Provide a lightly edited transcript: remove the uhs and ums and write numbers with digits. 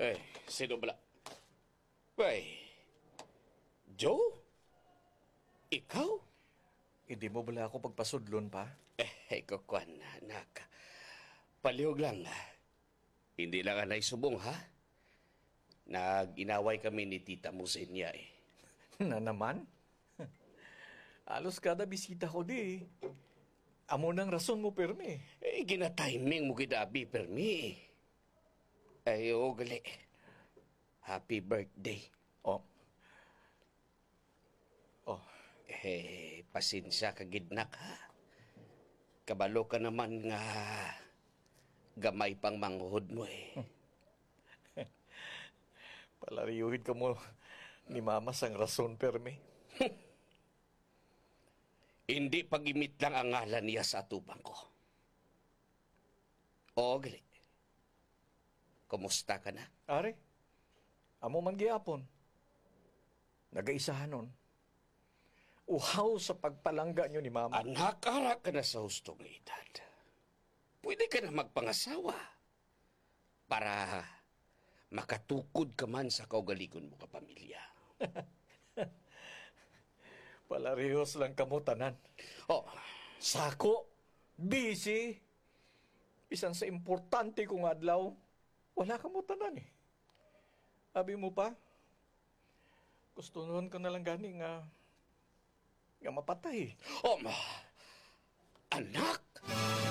Ay, sino bala? Ay, Joe? Ikaw? Hindi mo bala ako pagpasudlon pa? Kukuan, anak. Palihog lang. Hindi lang anay subong, ha? Nag-inaway kami ni tita mo sa inya, eh. Na naman? Alos kada bisita ko di. Amo nang rason mo permi. Gina-timing mo gidabi, permi. Ay, oo, gali. Happy birthday. Oh. Oh. Pasensya ka gidnak, ha? Kabalo ka naman nga gamay pang manghod mo, eh. Palariyuhin ka mo ni mama sang rason permi. Hindi pag-imit lang ang ngalan niya sa atubang ko. Oo, gali. Kumusta ka na? Are, amo man giapon. Nagaisahan nun. Uhaw sa pagpalangga nyo ni mama. Anak, ara ka na sa hustong edad. Pwede ka na magpangasawa para makatukod ka man sa kaugaligon mo kapamilya. Palarihos lang kamutanan. Oh, Sako, busy. Bisan sa importante kong adlaw, wala kamutanan eh. Abi mo pa, gusto noon ko na lang gani nga mapatay. oh, anak!